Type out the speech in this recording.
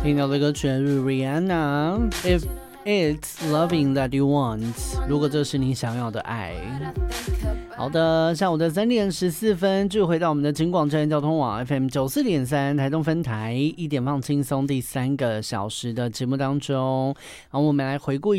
听到的歌曲是 Rihanna If It's Loving That You Want， 如果这是你想要的爱。好的，下午的3点14分，就回到我们的警广站交通网 FM 94.3台东分台，1点放轻松第3个小时的节目当中。好，我们来回顾